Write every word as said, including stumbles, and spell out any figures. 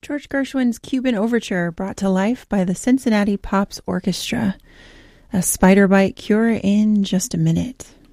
George Gershwin's Cuban Overture brought to life by the Cincinnati Pops Orchestra. A spider bite cure in just a minute.